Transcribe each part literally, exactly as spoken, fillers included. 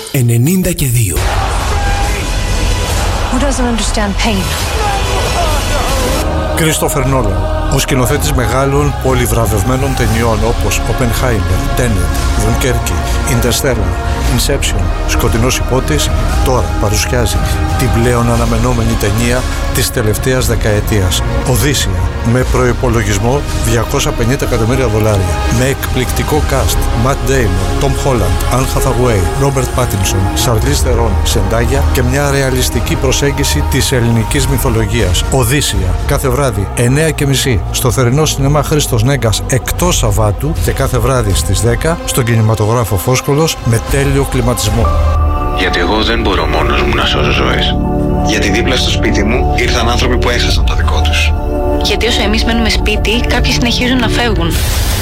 ενενήντα και δύο. Who doesn't understand pain? Κρίστοφερ Νόλαν, ο σκηνοθέτης μεγάλων πολυβραβευμένων ταινιών όπως Oppenheimer, Tenet, Dunkerque, Interstellar, Inception, Σκοτεινός υπότης, τώρα παρουσιάζει την πλέον αναμενόμενη ταινία της τελευταίας δεκαετίας, Οδύσσεια, με προϋπολογισμό διακόσια πενήντα εκατομμύρια δολάρια, με εκπληκτικό cast, Matt Damon, Tom Holland, Anne Hathaway, Robert Pattinson, Charlize Theron, Zendaya και μια ρεαλιστική προσέγγιση της ελληνικής μυθολογίας. Οδύσσεια, κάθε βράδυ εννέα και μισή στο θερινό σινεμά Χρήστος Νέγκας εκτός Σαββάτου και κάθε βράδυ στις δέκα στον κινηματογράφο Φόσκολος με τέλειο κλιματισμό. Γιατί εγώ δεν μπορώ μόνος μου να σώζω ζωές. Γιατί δίπλα στο σπίτι μου ήρθαν άνθρωποι που έχασαν το δικό τους. Γιατί όσο εμείς μένουμε σπίτι, κάποιοι συνεχίζουν να φεύγουν.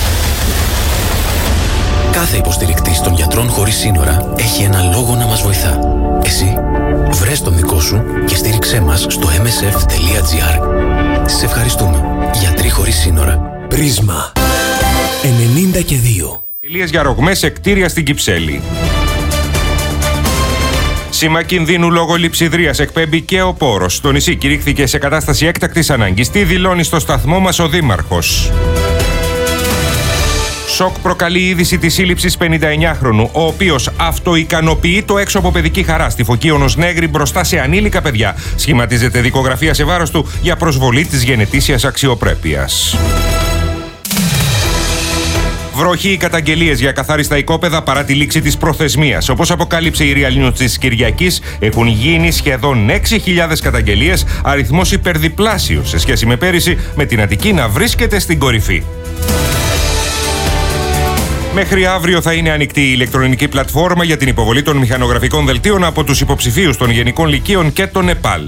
Κάθε υποστηρικτής των Γιατρών Χωρίς Σύνορα έχει ένα λόγο να μας βοηθά. Εσύ, βρες τον δικό σου και στήριξέ μας στο εμ ες εφ τελεία τζι άρ. Σε ευχαριστούμε. Γιατροί Χωρίς Σύνορα. Πρίσμα ενενήντα και δύο. Ηλίες για ρογμές σε κτίρια στην Κυψέλη. Σήμα κινδύνου λόγω λειψιδρίας εκπέμπει και ο Πόρος. Στο νησί κηρύχθηκε σε κατάσταση έκτακτης ανάγκης. Τι δηλώνει στο σταθμό μας ο Δήμαρχος. Σοκ προκαλεί η είδηση της σύλληψης πενηνταεννιάχρονου, ο οποίος αυτοικανοποιεί το έξω από παιδική χαρά στη Φωκίωνος Νέγρη μπροστά σε ανήλικα παιδιά. Σχηματίζεται δικογραφία σε βάρος του για προσβολή της γενετήσιας αξιοπρέπειας. Βροχή οι καταγγελίες για καθάριστα οικόπεδα παρά τη λήξη της προθεσμίας. Όπως αποκάλυψε η Real News της Κυριακής, έχουν γίνει σχεδόν έξι χιλιάδες καταγγελίες, αριθμός υπερδιπλάσιος σε σχέση με πέρυσι, με την Αττική να βρίσκεται στην κορυφή. Μέχρι αύριο θα είναι ανοιχτή η ηλεκτρονική πλατφόρμα για την υποβολή των μηχανογραφικών δελτίων από τους υποψηφίους των Γενικών Λυκείων και των ΕΠΑΛ.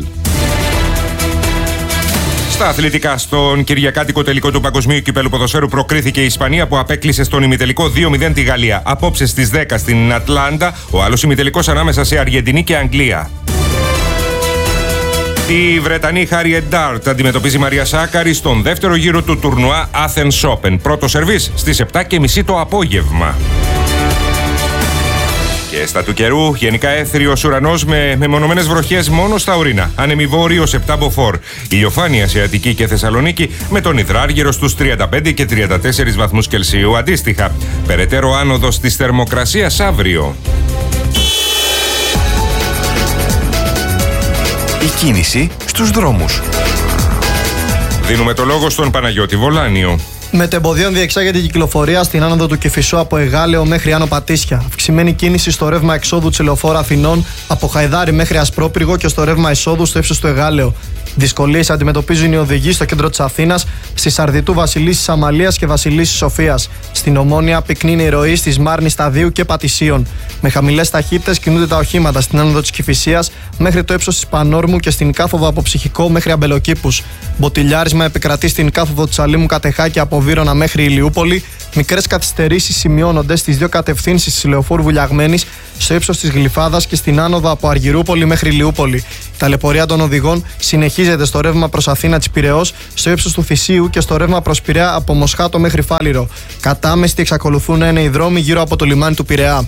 Στα αθλητικά, στον κυριακάτικο τελικό του Παγκοσμίου Κυπέλλου Ποδοσφαίρου προκρίθηκε η Ισπανία που απέκλεισε στον ημιτελικό δύο μηδέν τη Γαλλία. Απόψε στις δέκα στην Ατλάντα, ο άλλος ημιτελικός ανάμεσα σε Αργεντινή και Αγγλία. Η Βρετανή Χάριετ Ντάρτ αντιμετωπίζει Μαρία Σάκαρη στον δεύτερο γύρο του τουρνουά Athens Open. Πρώτο σερβίς στις επτά και μισή το απόγευμα. Και στα του καιρού, γενικά έθριος ουρανός με μεμονωμένες βροχές μόνο στα ορεινά. Άνεμη βόρειος επτά μποφόρ. Ηλιοφάνεια σε Αττική και Θεσσαλονίκη με τον υδράργυρο στους τριάντα πέντε και τριάντα τέσσερα βαθμούς Κελσίου αντίστοιχα. Περαιτέρω άνοδος της θερμοκρασίας αύριο. Η κίνηση στους δρόμους. Δίνουμε το λόγο στον Παναγιώτη Βολάνιο. Μετεμποδίων διεξάγεται η κυκλοφορία στην άνοδο του Κηφισού από Εγάλεο μέχρι Άνω Πατήσια. Αυξημένη κίνηση στο ρεύμα εξόδου της Ελεοφόρου Αθηνών από Χαϊδάρι μέχρι Ασπρόπυργο και στο ρεύμα εισόδου στο ύψος του Εγάλεο. Δυσκολίες αντιμετωπίζουν οι οδηγοί στο κέντρο της Αθήνας, στη Σαρδιτού Βασιλίσσης Αμαλίας και Βασιλίσσης Σοφίας. Στην Ομόνια πυκνή η ροή στις Μάρνης Σταδίου και Πατησίων. Με χαμηλές ταχύτητες κινούνται τα οχήματα στην άνοδο της Κηφισίας μέχρι το ύψος της Πανόρμου και στην κάθοδο από Ψυχικό μέχρι Αμπελοκήπους. Μποτιλιάρισμα επικρατεί στην κάθοδο της Αλήμου Κατεχάκη από Βύρωνα μέχρι Ηλιούπολη. Μικρές καθυστερήσεις σημειώνονται στις δύο κατευθύνσεις της Λεωφόρου Βουλιαγμένης, στο ύψος της Γλυφάδας και στην άνοδο από Αργυρούπολη μέχρι Ηλιούπολη. Η ταλαιπωρία των οδηγών συνεχίζεται στο ρεύμα προς Αθήνα της Πειραιώς, στο ύψος του Θησίου και στο ρεύμα προς Πειραιά από Μοσχάτο μέχρι Φάληρο. Κατάμεστοι εξακολουθούν να είναι οι δρόμοι γύρω από το λιμάνι του Πειραιά.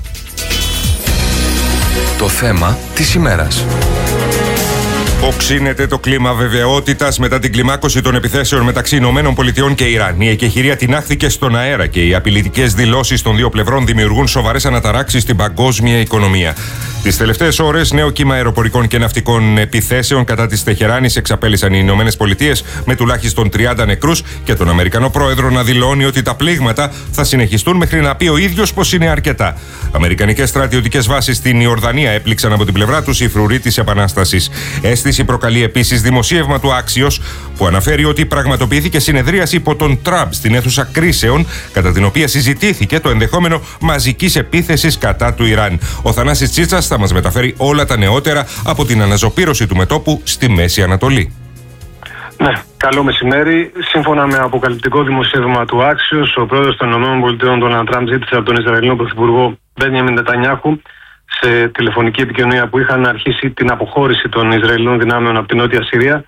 Το θέμα της ημέρας. Οξύνεται το κλίμα βεβαιότητας μετά την κλιμάκωση των επιθέσεων μεταξύ Ηνωμένων Πολιτειών και Ιράν. Η εκεχηρία τινάχθηκε στον αέρα και οι απειλητικές δηλώσεις των δύο πλευρών δημιουργούν σοβαρές αναταράξεις στην παγκόσμια οικονομία. Τις τελευταίες ώρες, νέο κύμα αεροπορικών και ναυτικών επιθέσεων κατά της Τεχεράνης εξαπέλυσαν οι Ηνωμένες Πολιτείες με τουλάχιστον τριάντα νεκρούς και τον Αμερικανό πρόεδρο να δηλώνει ότι τα πλήγματα θα συνεχιστούν μέχρι να πει ο ίδιος πως είναι αρκετά. Αμερικανικές στρατιωτικές βάσεις στην Ιορδανία έπληξαν από την πλευρά τους οι φρουροί της Επανάστασης. Αίσθηση προκαλεί επίσης δημοσίευμα του Άξιος που αναφέρει ότι πραγματοποιήθηκε συνεδρίαση υπό τον Τραμπ στην αίθουσα κρίσεων, κατά την οποία συζητήθηκε το ενδεχόμενο μαζικής επίθεσης κατά του Ιράν. Ο Θανάσης Τσίτσας θα μας μεταφέρει όλα τα νεότερα από την αναζωπήρωση του μετώπου στη Μέση Ανατολή. Ναι, καλό μεσημέρι. Σύμφωνα με αποκαλυπτικό δημοσίευμα του Άξιος, ο πρόεδρος των ΗΠΑ, Ντόναλντ Τραμπ, ζήτησε από τον Ισραηλινό πρωθυπουργό Μπένιαμιν Νετανιάχου σε τηλεφωνική επικοινωνία που είχαν αρχίσει την αποχώρηση των Ισραηλινών δυνάμεων από την Νότια Συρία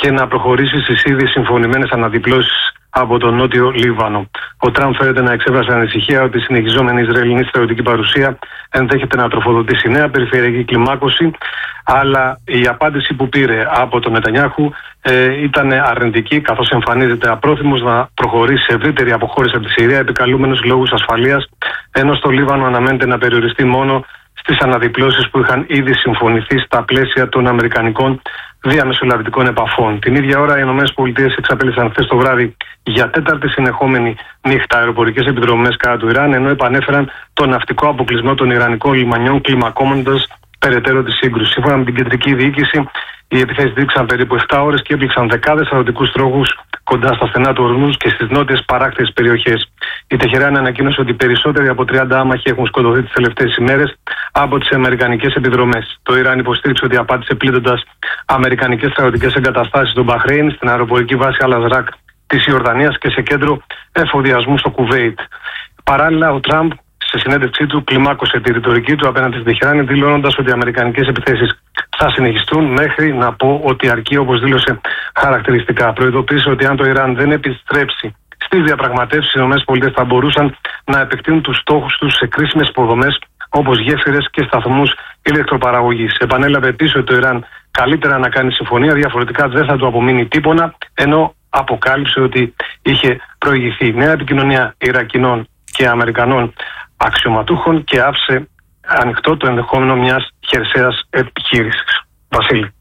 και να προχωρήσει στις ήδη συμφωνημένες αναδιπλώσεις από τον Νότιο Λίβανο. Ο Τραμπ φαίνεται να εξέφρασε ανησυχία ότι η συνεχιζόμενη Ισραηλινή στρατιωτική παρουσία ενδέχεται να τροφοδοτήσει νέα περιφερειακή κλιμάκωση, αλλά η απάντηση που πήρε από τον Νετανιάχου ε, ήταν αρνητική, καθώς εμφανίζεται απρόθυμος να προχωρήσει σε ευρύτερη αποχώρηση από τη Συρία, επικαλούμενος λόγους ασφαλείας, ενώ στο Λίβανο αναμένεται να περιοριστεί μόνο στις αναδιπλώσεις που είχαν ήδη συμφωνηθεί στα πλαίσια των αμερικανικών διαμεσολαβητικών επαφών. Την ίδια ώρα, οι ΗΠΑ εξαπέλυσαν χθες το βράδυ για τέταρτη συνεχόμενη νύχτα αεροπορικές επιδρομές κατά του Ιράν, ενώ επανέφεραν τον ναυτικό αποκλεισμό των Ιρανικών λιμανιών, κλιμακώνοντας περαιτέρω τη σύγκρουση. Σύμφωνα με την κεντρική διοίκηση, οι επιθέσεις δείξαν περίπου επτά ώρες και έπληξαν δεκάδες αγροτικούς τρόχους κοντά στα στενά του Ορμούζ και στις νότιες παράκτιες περιοχές. Η Τεχεράνη ανακοίνωσε ότι περισσότεροι από τριάντα άμαχοι έχουν σκοτωθεί τις τελευταίες ημέρες από τις αμερικανικές επιδρομές. Το Ιράν υποστήριξε ότι απάντησε πλήττοντας αμερικανικές στρατιωτικές εγκαταστάσεις στο Μπαχρέιν, στην αεροπορική βάση Αλαζράκ της Ιορδανίας και σε κέντρο εφοδιασμού στο Κουβέιτ. Παράλληλα, ο Τραμπ σε συνέντευξή του κλιμάκωσε τη ρητορική του απέναντι στην Τεχεράνη, δηλώνοντας ότι οι αμερικανικές επιθέσεις θα συνεχιστούν μέχρι να πω ότι αρκεί, όπως δήλωσε χαρακτηριστικά. Προειδοποίησε ότι αν το Ιράν δεν επιστρέψει στις διαπραγματεύσεις, οι ΗΠΑ θα μπορούσαν να επεκτείνουν τους στόχους τους σε κρίσιμες υποδομές όπως γέφυρες και σταθμούς ηλεκτροπαραγωγής. Επανέλαβε επίσης ότι το Ιράν καλύτερα να κάνει συμφωνία, διαφορετικά δεν θα του απομείνει τίποτα, ενώ αποκάλυψε ότι είχε προηγηθεί νέα επικοινωνία Ιρακινών και Αμερικανών αξιωματούχων και άφησε ανοιχτό το ενδεχόμενο μιας χερσαίας επιχείρησης. Βασίλη.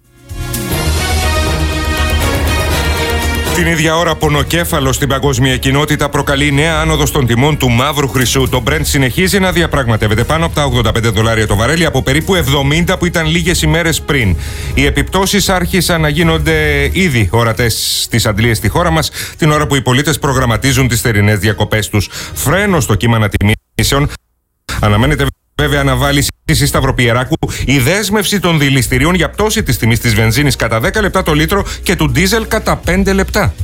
Την ίδια ώρα, πονοκέφαλο στην παγκόσμια κοινότητα προκαλεί νέα άνοδο των τιμών του μαύρου χρυσού. Το Brent συνεχίζει να διαπραγματεύεται πάνω από τα ογδόντα πέντε δολάρια το βαρέλι από περίπου εβδομήντα που ήταν λίγες ημέρες πριν. Οι επιπτώσεις άρχισαν να γίνονται ήδη ορατές στις αντλίες στη χώρα μας, την ώρα που οι πολίτες προγραμματίζουν τις θερινές διακοπές τους. Φρένο στο κύμα ανατιμήσεων αναμένεται βέβαια να βάλει στη Σταυροπιεράκου η δέσμευση των δηληστηρίων για πτώση της τιμής της βενζίνης κατά δέκα λεπτά το λίτρο και του ντίζελ κατά πέντε λεπτά.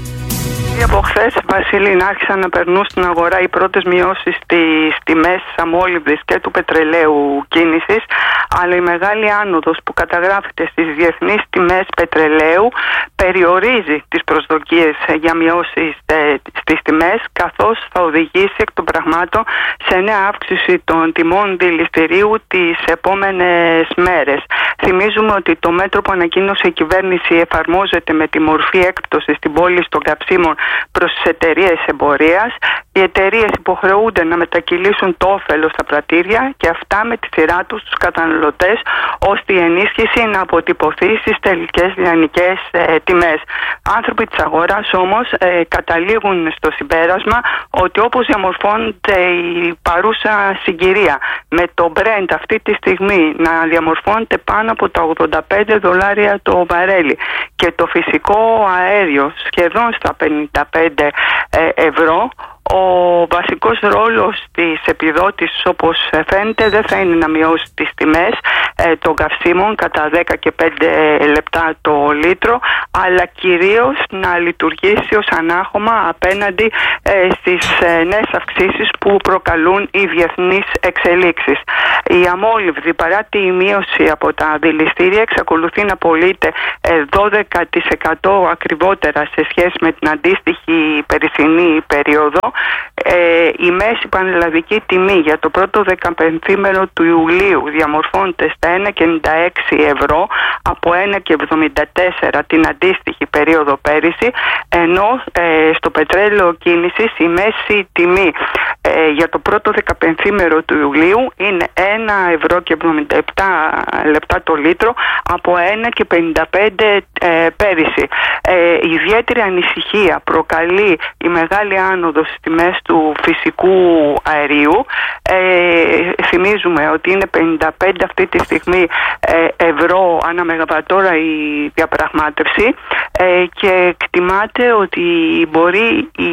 Από χθες, Βασίλη, άρχισαν να περνούν στην αγορά οι πρώτες μειώσεις στις τιμές της αμόλυβδης και του πετρελαίου κίνησης, αλλά η μεγάλη άνοδος που καταγράφεται στις διεθνείς τιμές πετρελαίου περιορίζει τις προσδοκίες για μειώσεις στις τιμές, καθώς θα οδηγήσει εκ των πραγμάτων σε νέα αύξηση των τιμών δηληστηρίου τις επόμενες μέρες. Θυμίζουμε ότι το μέτρο που ανακοίνωσε η κυβέρνηση εφαρμόζεται με τη μορφή έκπτωσης στην πώληση των καυσίμων προς τις εταιρείες εμπορίας. Οι εταιρείες υποχρεούνται να μετακυλήσουν το όφελος στα πρατήρια και αυτά με τη σειρά τους στους καταναλωτές, ώστε η ενίσχυση να αποτυπωθεί στις τελικές λιανικές ε, τιμές. Άνθρωποι της αγοράς όμως ε, καταλήγουν στο συμπέρασμα ότι όπως διαμορφώνεται η παρούσα συγκυρία με το Brent αυτή τη στιγμή να διαμορφώνεται πάνω από τα ογδόντα πέντε δολάρια το βαρέλι και το φυσικό αέριο σχεδόν στα πενήντα πέντε ευρώ, ο βασικός ρόλος της επιδότησης, όπως φαίνεται, δεν θα είναι να μειώσει τις τιμές ε, των καυσίμων κατά δέκα και πέντε λεπτά το λίτρο, αλλά κυρίως να λειτουργήσει ως ανάχωμα απέναντι ε, στις ε, νέες αυξήσεις που προκαλούν οι διεθνείς εξελίξεις. Η αμόλυβδη, παρά τη μείωση από τα δηληστήρια, εξακολουθεί να πωλείται ε, δώδεκα τοις εκατό ακριβότερα σε σχέση με την αντίστοιχη περσινή περίοδο. Ε, η μέση πανελλαδική τιμή για το πρώτο δεκαπενθήμερο του Ιουλίου διαμορφώνεται στα ένα κόμμα ενενήντα έξι ευρώ από ένα κόμμα εβδομήντα τέσσερα την αντίστοιχη περίοδο πέρυσι, ενώ ε, στο πετρέλαιο κίνησης η μέση τιμή ε, για το πρώτο δεκαπενθήμερο του Ιουλίου είναι ένα ευρώ και εβδομήντα επτά λεπτά το λίτρο από ένα κόμμα πενήντα πέντε ε, πέρυσι. Ε, ιδιαίτερη ανησυχία προκαλεί η μεγάλη άνοδος στις τιμές του φυσικού αερίου. Ε, θυμίζουμε ότι είναι πενήντα πέντε αυτή τη στιγμή ε, ευρώ ανά μεγαβατόρα η διαπραγμάτευση ε, και εκτιμάται ότι μπορεί η,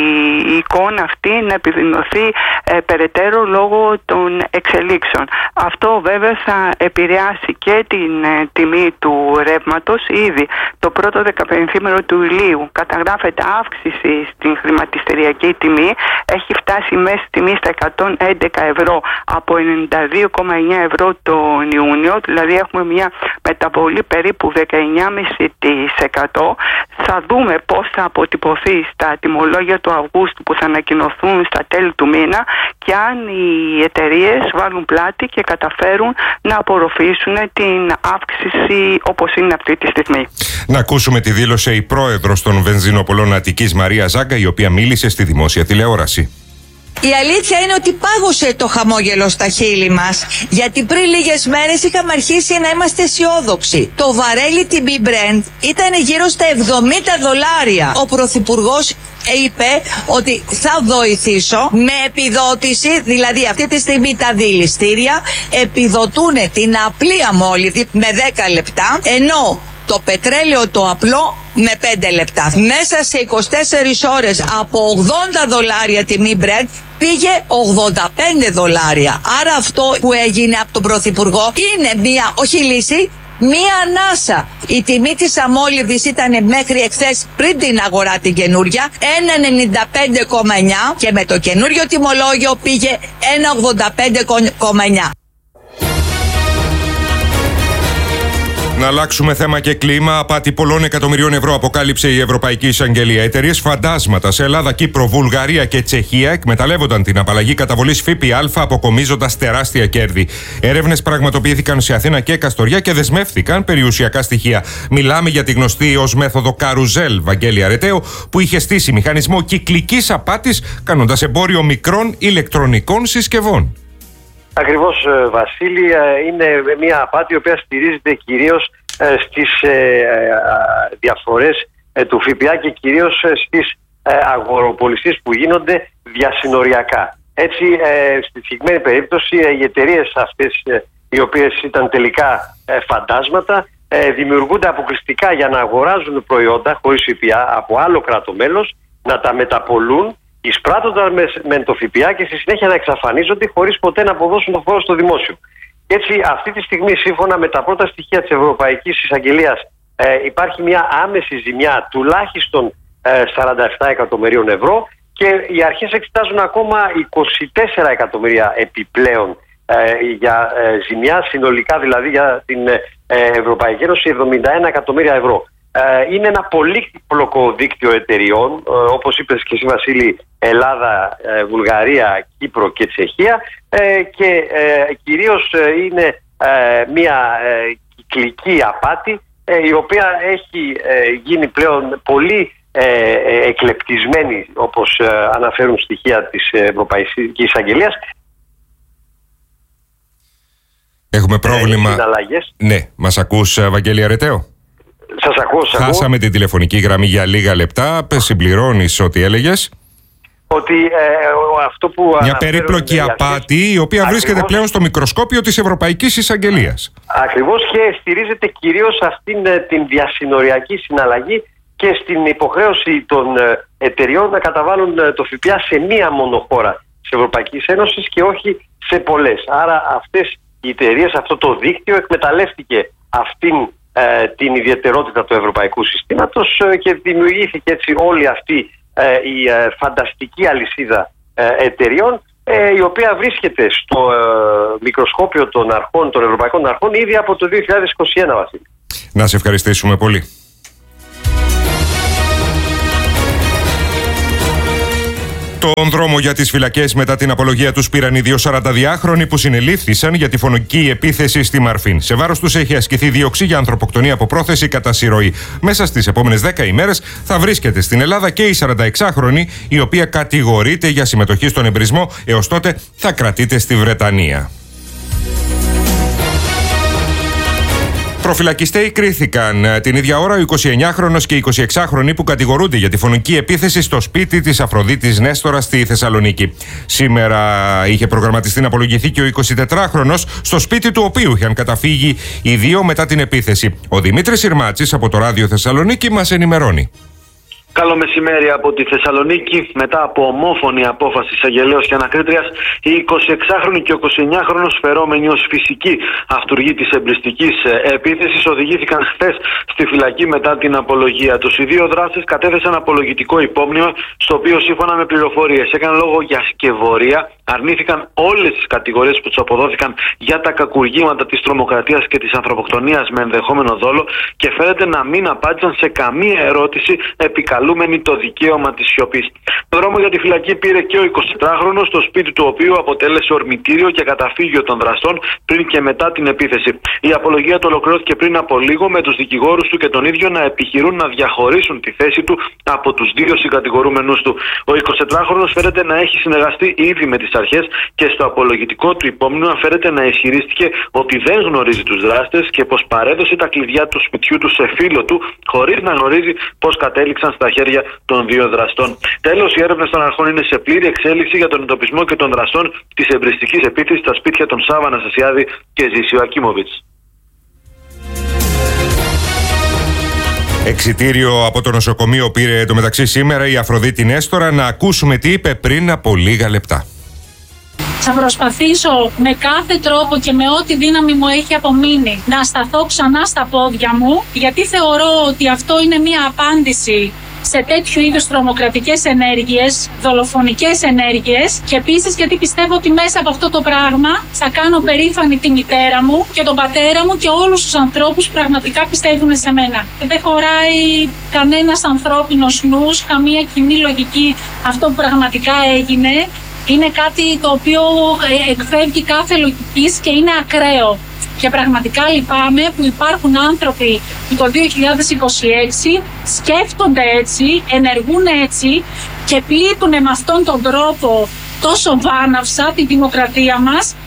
η εικόνα αυτή να επιδεινωθεί ε, περαιτέρω λόγω των εξελίξεων. Αυτό βέβαια θα επηρεάσει και την ε, τιμή του ρεύματος. Ήδη το πρώτο δεκαπενθήμερο του Ιουλίου καταγράφεται αύξηση στην χρηματιστηριακή τιμή. Έχει φτάσει η μέση τιμή στα εκατόν έντεκα ευρώ από από ενενήντα δύο κόμμα εννιά ευρώ τον Ιούνιο, δηλαδή έχουμε μια μεταβολή περίπου δεκαεννιά κόμμα πέντε τοις εκατό. Θα δούμε πώς θα αποτυπωθεί στα τιμολόγια του Αυγούστου που θα ανακοινωθούν στα τέλη του μήνα και αν οι εταιρείες βάλουν πλάτη και καταφέρουν να απορροφήσουν την αύξηση όπως είναι αυτή τη στιγμή. Να ακούσουμε τη δήλωσε η πρόεδρος των Βενζινοπολών Αττικής, Μαρία Ζάγκα, η οποία μίλησε στη δημόσια τηλεόραση. Η αλήθεια είναι ότι πάγωσε το χαμόγελο στα χείλη μας, γιατί πριν λίγες μέρες είχαμε αρχίσει να είμαστε αισιόδοξοι. Το βαρέλι τιμή Brent ήταν γύρω στα εβδομήντα δολάρια. Ο Πρωθυπουργός είπε ότι θα βοηθήσω με επιδότηση, δηλαδή αυτή τη στιγμή τα δηληστήρια επιδοτούν την απλή αμόλυβδη με δέκα λεπτά, ενώ το πετρέλαιο το απλό με πέντε λεπτά. Μέσα σε είκοσι τέσσερις ώρες από ογδόντα δολάρια τιμή Brent πήγε ογδόντα πέντε δολάρια. Άρα αυτό που έγινε από τον Πρωθυπουργό είναι μία, όχι λύση, μία ανάσα. Η τιμή της αμόλυβδης ήταν μέχρι εχθές, πριν την αγορά την καινούρια, ένα ενενήντα πέντε κόμμα εννιά και με το καινούριο τιμολόγιο πήγε ένα ογδόντα πέντε κόμμα εννιά. Να αλλάξουμε θέμα και κλίμα. Απάτη πολλών εκατομμυρίων ευρώ αποκάλυψε η Ευρωπαϊκή Εισαγγελία. Εταιρείες φαντάσματα σε Ελλάδα, Κύπρο, Βουλγαρία και Τσεχία εκμεταλλεύονταν την απαλλαγή καταβολής ΦΠΑ αποκομίζοντας τεράστια κέρδη. Έρευνες πραγματοποιήθηκαν σε Αθήνα και Καστοριά και δεσμεύθηκαν περιουσιακά στοιχεία. Μιλάμε για τη γνωστή ως μέθοδο καρουζέλ, Βαγγέλη Αρεταίο, που είχε στήσει μηχανισμό κυκλικής απάτης κάνοντας εμπόριο μικρών ηλεκτρονικών συσκευών. Ακριβώς, Βασίλη, είναι μια απάτη η οποία στηρίζεται κυρίως στις διαφορές του ΦΠΑ και κυρίως στις αγοροπολισίες που γίνονται διασυνοριακά. Έτσι, στη συγκεκριμένη περίπτωση, οι εταιρείες αυτές, οι οποίες ήταν τελικά φαντάσματα, δημιουργούνται αποκλειστικά για να αγοράζουν προϊόντα χωρίς ΦΠΑ από άλλο κράτο μέλος, να τα μεταπολούν, εισπράττοντας με, με το ΦΠΑ και στη συνέχεια να εξαφανίζονται χωρίς ποτέ να αποδώσουν το φόρο στο δημόσιο. Έτσι, αυτή τη στιγμή, σύμφωνα με τα πρώτα στοιχεία της Ευρωπαϊκής Εισαγγελίας, ε, υπάρχει μια άμεση ζημιά τουλάχιστον ε, σαράντα επτά εκατομμυρίων ευρώ και οι αρχές εξετάζουν ακόμα είκοσι τέσσερα εκατομμύρια επιπλέον ε, για ε, ζημιά, συνολικά δηλαδή για την ε, Ευρωπαϊκή Ένωση εβδομήντα ένα εκατομμύρια ευρώ. Είναι ένα πολύπλοκο δίκτυο εταιριών, όπως είπες και εσύ, Βασίλη, Ελλάδα, Βουλγαρία, Κύπρο και Τσεχία, και κυρίως είναι μια κυκλική απάτη η οποία έχει γίνει πλέον πολύ εκλεπτισμένη, όπως αναφέρουν στοιχεία της Ευρωπαϊκής Εισαγγελίας. Έχουμε πρόβλημα. Ναι, μας ακούς, Βαγγέλη Αρεταίο? Σας ακούω, σας Χάσαμε ακούω. την τηλεφωνική γραμμή για λίγα λεπτά. Συμπληρώνεις ό,τι έλεγες. Ότι ε, αυτό που μια περίπλοκη απάτη η οποία ακριβώς βρίσκεται πλέον στο μικροσκόπιο της Ευρωπαϊκής Εισαγγελίας. Ακριβώς, και στηρίζεται κυρίως αυτήν την διασυνοριακή συναλλαγή και στην υποχρέωση των εταιριών να καταβάλουν το ΦΠΑ σε μία μόνο χώρα της Ευρωπαϊκής Ένωσης και όχι σε πολλές. Άρα αυτές οι εταιρείες, αυτό το δίκτυο εκμεταλλεύτηκε αυτήν την ιδιαιτερότητα του ευρωπαϊκού συστήματος και δημιουργήθηκε έτσι όλη αυτή η φανταστική αλυσίδα εταιριών, η οποία βρίσκεται στο μικροσκόπιο των αρχών, των ευρωπαϊκών αρχών, ήδη από το δύο χιλιάδες είκοσι ένα, Βασίλη. Να σε ευχαριστήσουμε πολύ. Τον δρόμο για τις φυλακές μετά την απολογία τους πήραν οι δύο σαρανταδυάχρονοι που συνελήφθησαν για τη φωνική επίθεση στη Μαρφίν. Σε βάρος τους έχει ασκηθεί δίωξη για ανθρωποκτονία από πρόθεση κατά συρροή. Μέσα στις επόμενες δέκα ημέρες θα βρίσκεται στην Ελλάδα και η σαρανταεξάχρονη, η οποία κατηγορείται για συμμετοχή στον εμπρισμό. Έως τότε θα κρατείται στη Βρετανία. Προφυλακιστέοι κρίθηκαν την ίδια ώρα ο εικοσιεννιάχρονος και η εικοσιεξάχρονη που κατηγορούνται για τη φωνική επίθεση στο σπίτι της Αφροδίτης Νέστορα στη Θεσσαλονίκη. Σήμερα είχε προγραμματιστεί να απολογηθεί και ο εικοσιτετράχρονος, στο σπίτι του οποίου είχαν καταφύγει οι δύο μετά την επίθεση. Ο Δημήτρης Συρμάτσης από το Ράδιο Θεσσαλονίκη μας ενημερώνει. Καλό μεσημέρι από τη Θεσσαλονίκη. Μετά από ομόφωνη απόφαση εισαγγελέως και ανακρίτριας, η εικοσιεξάχρονη και ο εικοσιεννιάχρονος φερόμενοι ως φυσική αυτουργοί της εμπριστικής επίθεσης οδηγήθηκαν χθες στη φυλακή μετά την απολογία τους. Οι δύο δράστες κατέθεσαν απολογητικό υπόμνημα, στο οποίο σύμφωνα με πληροφορίες έκανε λόγο για σκευωρία, αρνήθηκαν όλες τις κατηγορίες που τους αποδόθηκαν για τα κακουργήματα της τρομοκρατίας και της ανθρωποκτονίας με ενδεχόμενο δόλο και φαίνεται να μην απάντησαν σε καμία ερώτηση επικαλούμενη το δικαίωμα της σιωπής. Το δρόμο για τη φυλακή πήρε και ο εικοσιτετράχρονος, το σπίτι του οποίου αποτέλεσε ορμητήριο και καταφύγιο των δραστών πριν και μετά την επίθεση. Η απολογία του ολοκληρώθηκε πριν από λίγο, με τους δικηγόρους του και τον ίδιο να επιχειρούν να διαχωρίσουν τη θέση του από τους δύο συγκατηγορούμενους του. Ο εικοσιτετράχρονος φαίνεται να έχει συνεργαστεί ήδη με τις αρχές και στο απολογητικό του υπόμνημα φαίνεται να ισχυρίστηκε ότι δεν γνωρίζει τους δράστες και πως παρέδωσε τα κλειδιά του σπιτιού του σε φίλο του, χωρίς να γνωρίζει πως κατέληξαν στα χέρια των δύο δραστών. Τέλος, οι έρευνες των αρχών είναι σε πλήρη εξέλιξη για τον εντοπισμό και των δραστών της εμπριστικής επίθεσης στα σπίτια των Σάβα Αναστασιάδη και Ζήσιου Ακίμοβιτς. Εξιτήριο από το νοσοκομείο πήρε εντωμεταξύ σήμερα η Αφροδίτη Νέστορα. Να ακούσουμε τι είπε πριν από λίγα λεπτά. Θα προσπαθήσω με κάθε τρόπο και με ό,τι δύναμη μου έχει απομείνει να σταθώ ξανά στα πόδια μου, γιατί θεωρώ ότι αυτό είναι μια απάντηση σε τέτοιου είδους τρομοκρατικές ενέργειες, δολοφονικές ενέργειες, και επίσης γιατί πιστεύω ότι μέσα από αυτό το πράγμα θα κάνω περήφανη τη μητέρα μου και τον πατέρα μου και όλους τους ανθρώπους που πραγματικά πιστεύουν σε μένα. Δεν χωράει κανένας ανθρώπινος νους, καμία κοινή λογική αυτό που πραγματικά έγινε. Είναι κάτι το οποίο εκφεύγει κάθε λογικής και είναι ακραίο. Και πραγματικά λυπάμαι που υπάρχουν άνθρωποι που το δύο χιλιάδες είκοσι έξι σκέφτονται έτσι, ενεργούν έτσι και πλήττουν με αυτόν τον τρόπο τόσο βάναυσα τη δημοκρατία μας.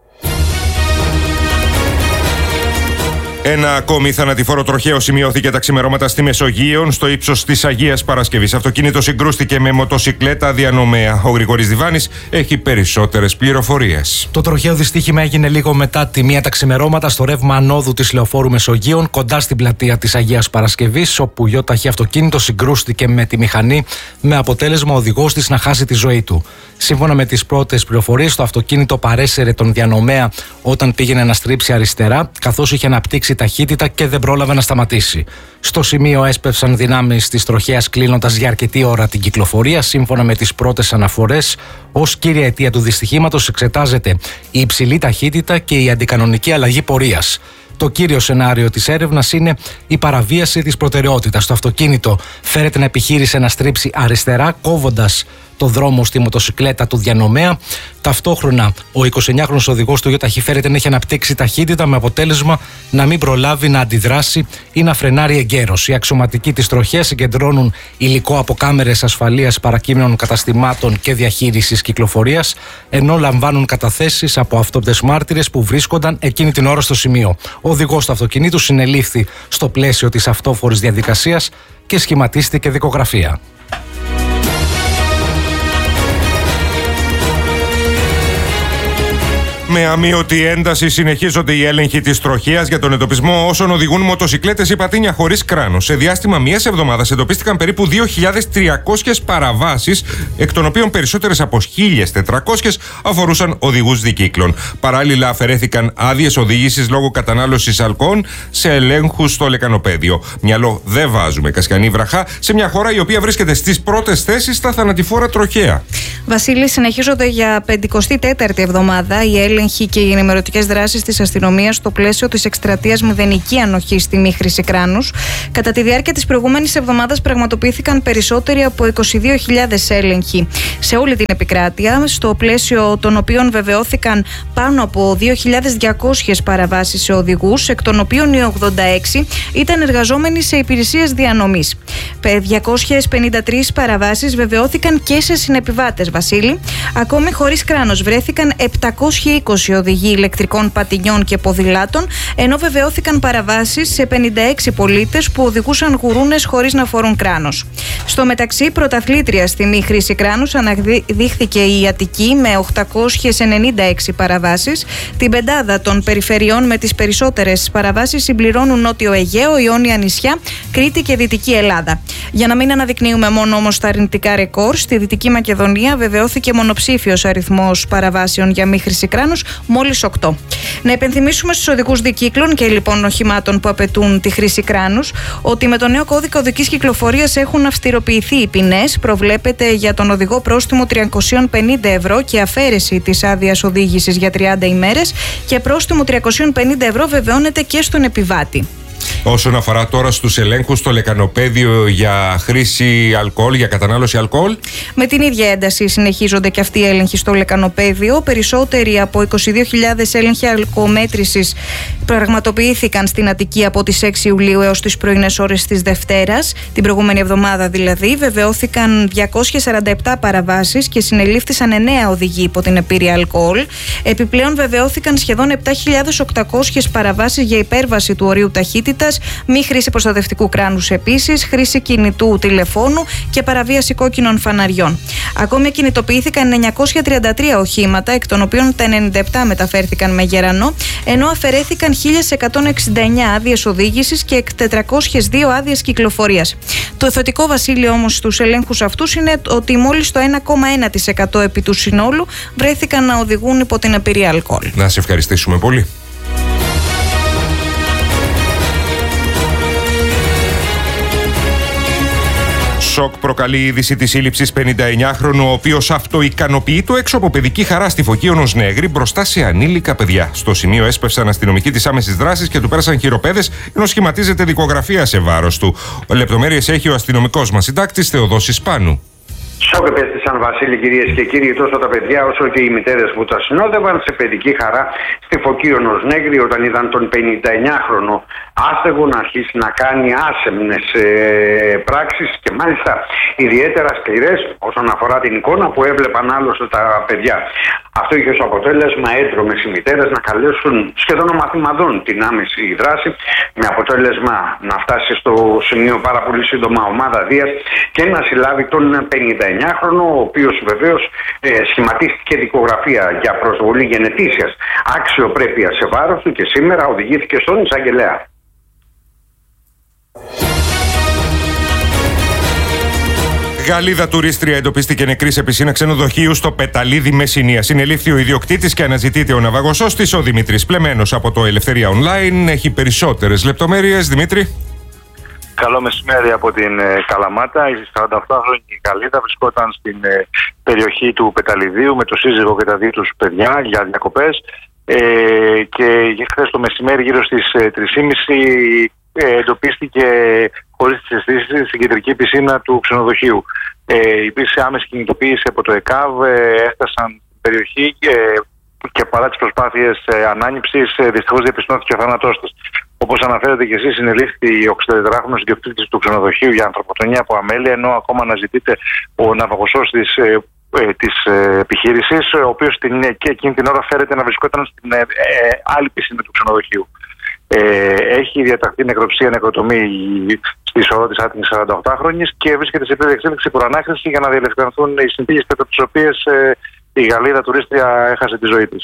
Ένα ακόμη θανατηφόρο τροχαίο σημειώθηκε τα ξημερώματα στη Μεσογείο, στο ύψος της Αγίας Παρασκευής. Αυτοκίνητο συγκρούστηκε με μοτοσικλέτα διανομέα. Ο Γρηγόρης Διβάνης έχει περισσότερες πληροφορίες. Το τροχαίο δυστύχημα έγινε λίγο μετά τη μία τα ξημερώματα στο ρεύμα ανόδου της λεωφόρου Μεσογείων, κοντά στην πλατεία της Αγίας Παρασκευής, όπου γιοταχή αυτοκίνητο συγκρούστηκε με τη μηχανή, με αποτέλεσμα ο οδηγός της να χάσει τη ζωή του. Σύμφωνα με τις πρώτες πληροφορίες, το αυτοκίνητο παρέσαιρε τον διανομέα όταν πήγαινε να στρίψει αριστερά, καθώς είχε αναπτύξει ταχύτητα και δεν πρόλαβε να σταματήσει. Στο σημείο έσπευσαν δυνάμεις της τροχέας, κλείνοντας για αρκετή ώρα την κυκλοφορία. Σύμφωνα με τις πρώτες αναφορές, ως κύρια αιτία του δυστυχήματος εξετάζεται η υψηλή ταχύτητα και η αντικανονική αλλαγή πορείας. Το κύριο σενάριο της έρευνας είναι η παραβίαση της προτεραιότητας. Το αυτοκίνητο φέρεται να επιχείρησε να στρίψει αριστερά, κόβοντας το δρόμο στη μοτοσικλέτα του διανομέα. Ταυτόχρονα, ο εικοσιεννιάχρονος οδηγός του γιοταχή φέρεται να έχει αναπτύξει ταχύτητα, με αποτέλεσμα να μην προλάβει να αντιδράσει ή να φρενάρει εγκαίρως. Οι αξιωματικοί της τροχέας συγκεντρώνουν υλικό από κάμερες ασφαλείας παρακείμενων καταστημάτων και διαχείρισης κυκλοφορίας, ενώ λαμβάνουν καταθέσεις από αυτόπτες μάρτυρες που βρίσκονταν εκείνη την ώρα στο σημείο. Ο οδηγός του αυτοκινήτου συνελήφθη στο πλαίσιο της αυτόφορης διαδικασίας και σχηματίστηκε δικογραφία. Με αμείωτη ένταση συνεχίζονται οι έλεγχοι της τροχέας για τον εντοπισμό όσων οδηγούν μοτοσικλέτες ή πατίνια χωρίς κράνος. Σε διάστημα μιας εβδομάδας εντοπίστηκαν περίπου δύο χιλιάδες τριακόσιες παραβάσεις, εκ των οποίων περισσότερες από χίλιες τετρακόσιες αφορούσαν οδηγούς δικύκλων. Παράλληλα, αφαιρέθηκαν άδειες οδήγησης λόγω κατανάλωσης αλκοόλ σε ελέγχους στο λεκανοπέδιο. Μυαλό δεν βάζουμε, Κασιανή Βραχά, σε μια χώρα η οποία βρίσκεται στις πρώτες θέσεις στα θανατηφόρα τροχαία. Βασίλη, συνεχίζονται για πενηκοστή τέταρτη εβδομάδα οι έλεγχοι και οι ενημερωτικές δράσεις της αστυνομίας στο πλαίσιο της εκστρατείας Μηδενική Ανοχή στη μη χρήση κράνους. Κατά τη διάρκεια της προηγούμενης εβδομάδας πραγματοποιήθηκαν περισσότεροι από είκοσι δύο χιλιάδες έλεγχοι σε όλη την επικράτεια, στο πλαίσιο των οποίων βεβαιώθηκαν πάνω από δύο χιλιάδες διακόσιες παραβάσεις σε οδηγούς, εκ των οποίων οι ογδόντα έξι ήταν εργαζόμενοι σε υπηρεσίες διανομής. διακόσιες πενήντα τρεις παραβάσεις βεβαιώθηκαν και σε συνεπιβάτες, Βασίλη. Ακόμη χωρίς κράνος βρέθηκαν επτακόσιοι είκοσι οδηγοί ηλεκτρικών πατινιών και ποδηλάτων, ενώ βεβαιώθηκαν παραβάσεις σε πενήντα έξι πολίτες που οδηγούσαν γουρούνες χωρίς να φορούν κράνος. Στο μεταξύ, πρωταθλήτρια στη μη χρήση κράνους αναδείχθηκε η Αττική με οκτακόσιες ενενήντα έξι παραβάσεις. Την πεντάδα των περιφερειών με τις περισσότερες παραβάσεις συμπληρώνουν Νότιο Αιγαίο, Ιόνια νησιά, Κρήτη και Δυτική Ελλάδα. Για να μην αναδεικνύουμε μόνο όμως τα αρνητικά ρεκόρ, στη Δυτική Μακεδονία βεβαιώθηκε μονοψήφιος αριθμός παραβάσεων για μη χρήση κράνους κράνους μόλις οκτώ. Να υπενθυμίσουμε στους οδηγούς δικύκλων και λοιπόν οχημάτων που απαιτούν τη χρήση κράνους ότι με το νέο κώδικα οδικής κυκλοφορίας έχουν αυστηροποιηθεί οι ποινές. Προβλέπεται για τον οδηγό πρόστιμο τριακόσια πενήντα ευρώ και αφαίρεση της άδειας οδήγησης για τριάντα ημέρες και πρόστιμο τριακόσια πενήντα ευρώ βεβαιώνεται και στον επιβάτη. Όσον αφορά τώρα στους ελέγχους στο λεκανοπέδιο για χρήση αλκοόλ, για κατανάλωση αλκοόλ. Με την ίδια ένταση συνεχίζονται και αυτοί οι έλεγχοι στο λεκανοπέδιο. Περισσότεροι από είκοσι δύο χιλιάδες έλεγχοι αλκοομέτρησης πραγματοποιήθηκαν στην Αττική από τις έξι Ιουλίου έως τις πρωινές ώρες της Δευτέρας. Την προηγούμενη εβδομάδα δηλαδή βεβαιώθηκαν διακόσιες σαράντα επτά παραβάσεις και συνελήφθησαν εννέα οδηγοί υπό την επίρρεια αλκοόλ. Επιπλέον βεβαιώθηκαν σχεδόν επτά χιλιάδες οκτακόσιες παραβάσεις για υπέρβαση του ορίου ταχύτητας, μη χρήση προστατευτικού κράνους επίσης, χρήση κινητού τηλεφώνου και παραβίαση κόκκινων φαναριών. Ακόμη κινητοποιήθηκαν εννιακόσια τριάντα τρία οχήματα, εκ των οποίων τα ενενήντα επτά μεταφέρθηκαν με γερανό, ενώ αφαιρέθηκαν χίλια εκατόν εξήντα εννέα άδειες οδήγησης και τετρακόσιες δύο άδειες κυκλοφορίας. Το θετικό, Βασίλειο, όμως στους ελέγχους αυτούς είναι ότι μόλις το ένα κόμμα ένα τοις εκατό επί του συνόλου βρέθηκαν να οδηγούν υπό την επίρρεια αλκοόλ. Να σε ευχαριστήσουμε πολύ. Σοκ προκαλεί η είδηση της σύλληψης πενηνταεννιάχρονου, ο οποίος αυτοικανοποιείται έξω από παιδική χαρά στη Φωκίωνο Νέγρη μπροστά σε ανήλικα παιδιά. Στο σημείο έσπευσαν αστυνομικοί της άμεσης δράσης και του πέρασαν χειροπέδες, ενώ σχηματίζεται δικογραφία σε βάρος του. Λεπτομέρειες έχει ο αστυνομικός μας συντάκτης Θεοδόσης Πάνου. Σοκ επέστησαν, Βασίλη, κυρίες και κύριοι, τόσο τα παιδιά όσο και οι μητέρες που τα συνόδευαν σε παιδική χαρά στη Φωκίωνο Νέγρη όταν είδαν τον πενηνταεννιάχρονο άστεγο να αρχίσει να κάνει άσεμνες ε, πράξεις και μάλιστα ιδιαίτερα σκληρές όσον αφορά την εικόνα που έβλεπαν άλλωστε τα παιδιά. Αυτό είχε ως αποτέλεσμα έντρομες οι μητέρες να καλέσουν σχεδόν ομαθημαδών την άμεση δράση, με αποτέλεσμα να φτάσει στο σημείο πάρα πολύ σύντομα ομάδα Δίας και να συλλάβει τον πενηνταεννιάχρονο, ο οποίος βεβαίως ε, σχηματίστηκε δικογραφία για προσβολή γενετήσιας αξιοπρέπειας σε βάρος του και σήμερα οδηγήθηκε στον εισαγγελέα. Γαλλίδα τουρίστρια εντοπίστηκε νεκρή σε πισίνα ξενοδοχείου στο Πεταλίδι Μεσσηνία. Συνελήφθη ο ιδιοκτήτης και αναζητείται ο ναυαγοσός της, ο Δημήτρης Πλεμένος από το Ελευθερία Online. Έχει περισσότερες λεπτομέρειες. Δημήτρη. Καλό μεσημέρι από την ε, Καλαμάτα. Η σαρανταοκτάχρονη Γαλλίδα βρισκόταν στην ε, περιοχή του Πεταλιδίου με το σύζυγο και τα δύο τους παιδιά για διακοπές. Ε, και χθες το μεσημέρι, γύρω στις ε, τρεις και μισή, ε, εντοπίστηκε χωρίς τις αισθήσεις στην κεντρική πισίνα του ξενοδοχείου. Ε, υπήρξε άμεση κινητοποίηση από το ΕΚΑΒ, ε, έφτασαν στην περιοχή και, και παρά τις προσπάθειες ε, ανάνυψης, ε, δυστυχώς διαπιστώθηκε ο θάνατός της. Όπως αναφέρετε και εσείς, συνελήφθη ο εξηντατετράχρονος ιδιοκτήτης του ξενοδοχείου για ανθρωποκτονία από αμέλεια, ενώ ακόμα αναζητείται ο ναυαγοσός της, ε, ε, της ε, επιχείρησης, ο οποίος την, και εκείνη την ώρα φέρεται να βρισκόταν στην ε, ε, άλλη πισίνα του ξενοδοχείου. Ε, έχει διαταχθεί νεκροψία νεκροτομή στη σωρό της άτιμης σαρανταοκτάχρονης και βρίσκεται σε επίπεδο εξέλιξη προανάκριση για να διαλευκανθούν οι συνθήκες κατά τις οποίες ε, η Γαλλίδα τουρίστρια έχασε τη ζωή της.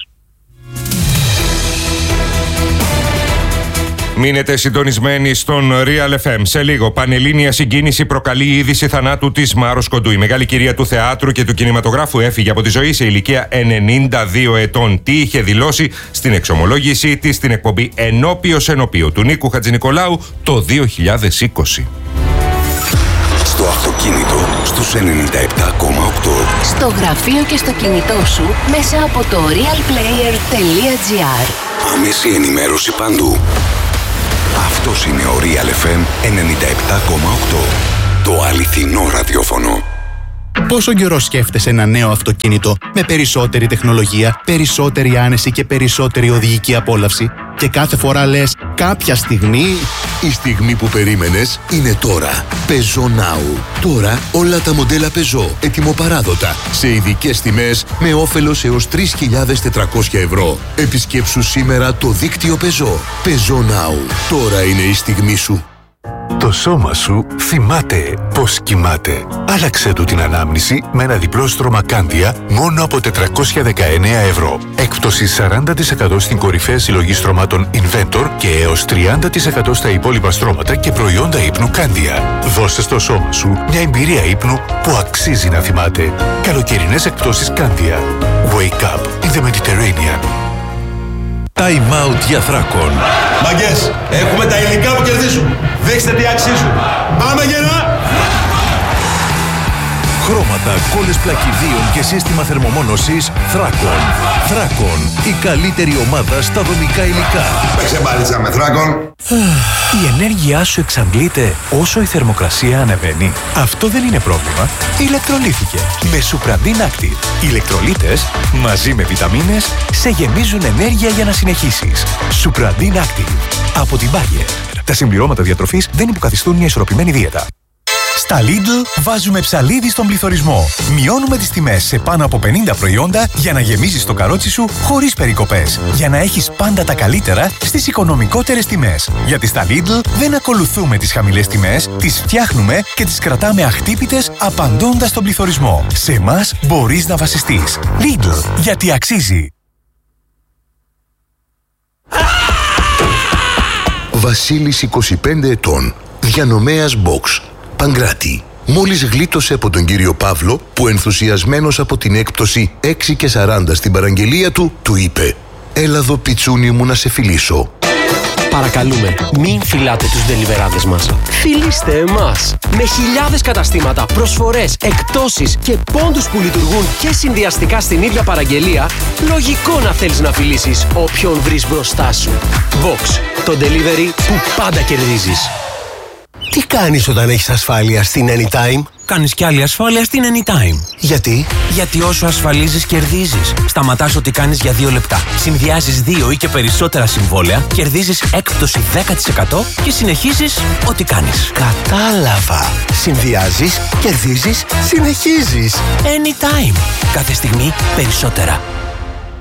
Μείνετε συντονισμένοι στον Real εφ εμ. Σε λίγο, πανελλήνια συγκίνηση προκαλεί η είδηση θανάτου της Μάρος Κοντού. Η μεγάλη κυρία του θεάτρου και του κινηματογράφου έφυγε από τη ζωή σε ηλικία ενενήντα δύο ετών. Τι είχε δηλώσει στην εξομολόγησή της στην εκπομπή Ενώπιος Ενωπίου του Νίκου Χατζηνικολάου το δύο χιλιάδες είκοσι. Στο αυτοκίνητο, στους ενενήντα επτά κόμμα οκτώ. Στο γραφείο και στο κινητό σου, μέσα από το real player τελεία gr. Άμεση ενημέρωση παντού. Αυτός είναι ο Real εφ εμ ενενήντα επτά κόμμα οκτώ. Το αληθινό ραδιόφωνο. Πόσο καιρό σκέφτεσαι ένα νέο αυτοκίνητο με περισσότερη τεχνολογία, περισσότερη άνεση και περισσότερη οδηγική απόλαυση και κάθε φορά λες κάποια στιγμή... Η στιγμή που περίμενες είναι τώρα. Peugeot Now. Τώρα όλα τα μοντέλα Peugeot ετοιμοπαράδοτα σε ειδικές τιμές με όφελος έως τρεις χιλιάδες τετρακόσια ευρώ. Επισκέψου σήμερα το δίκτυο Peugeot. Peugeot Now. Τώρα είναι η στιγμή σου. Το σώμα σου θυμάται πως κοιμάται. Άλλαξε του την ανάμνηση με ένα διπλό στρώμα Κάνδια μόνο από τετρακόσια δεκαεννέα ευρώ. Έκπτωση σαράντα τοις εκατό στην κορυφαία συλλογή στρωμάτων Inventor και έως τριάντα τοις εκατό στα υπόλοιπα στρώματα και προϊόντα ύπνου Κάνδια. Δώσε στο σώμα σου μια εμπειρία ύπνου που αξίζει να θυμάται. Καλοκαιρινές εκπτώσεις Κάνδια. Wake Wake up in the Mediterranean. Time out για Θράκον. Μαγκές, έχουμε τα υλικά που κερδίζουν. Δείξτε τι αξίζουν. Πάμε γερά! Χρώματα, κόλλες πλακιδίων και σύστημα θερμομόνωσης Θράκον. Θράκον, η καλύτερη ομάδα στα δομικά υλικά. Παίξε μπάλιτσα με Θράκον. Η ενέργειά σου εξαντλείται όσο η θερμοκρασία ανεβαίνει. Αυτό δεν είναι πρόβλημα. Ηλεκτρολύθηκε με Supradin Active. Οι ηλεκτρολίτες μαζί με βιταμίνες σε γεμίζουν ενέργεια για να συνεχίσεις. Supradin Active από την Bayer. Τα συμπληρώματα διατροφής δεν υποκαθιστούν μια ισορροπημένη δίαιτα. Στα Lidl βάζουμε ψαλίδι στον πληθωρισμό. Μειώνουμε τις τιμές σε πάνω από πενήντα προϊόντα για να γεμίζεις το καρότσι σου χωρίς περικοπές. Για να έχεις πάντα τα καλύτερα στις οικονομικότερες τιμές. Γιατί στα Lidl δεν ακολουθούμε τις χαμηλές τιμές, τις φτιάχνουμε και τις κρατάμε αχτύπητες απαντώντας στον πληθωρισμό. Σε εμάς μπορείς να βασιστείς. Lidl, γιατί αξίζει. Βασίλης, είκοσι πέντε ετών, διανομέας box. Παγκράτη. Μόλις γλίτωσε από τον κύριο Παύλο που ενθουσιασμένος από την έκπτωση έξι και σαράντα στην παραγγελία του, του είπε «Έλα εδώ πιτσούνι μου να σε φιλήσω». Παρακαλούμε, μην φυλάτε τους ντελιβεράδες μας. Φιλήστε εμάς. Με χιλιάδες καταστήματα, προσφορές, εκπτώσεις και πόντους που λειτουργούν και συνδυαστικά στην ίδια παραγγελία, λογικό να θέλεις να φιλήσεις όποιον βρεις μπροστά σου. Box, το delivery που πάντα κερδίζεις. Τι κάνεις όταν έχεις ασφάλεια στην Anytime? Κάνεις κι άλλη ασφάλεια στην Anytime. Γιατί? Γιατί όσο ασφαλίζεις, κερδίζεις. Σταματάς ό,τι κάνεις για δύο λεπτά. Συνδυάζεις δύο ή και περισσότερα συμβόλαια, κερδίζεις έκπτωση δέκα τοις εκατό και συνεχίζεις ό,τι κάνεις. Κατάλαβα. Συνδυάζεις, κερδίζεις, συνεχίζεις. Anytime. Κάθε στιγμή περισσότερα.